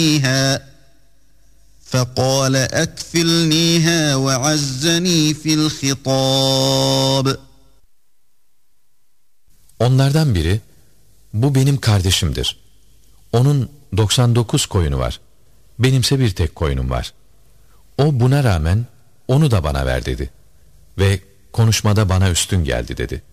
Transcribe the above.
فَقَالَ أَكْفِلْنِيهَا وَعَزَّنِي فِي الْخِطَابِ. Onlardan biri, bu benim kardeşimdir. Onun 99 koyunu var. Benimse bir tek koyunum var. O buna rağmen onu da bana ver dedi. Ve konuşmada bana üstün geldi dedi.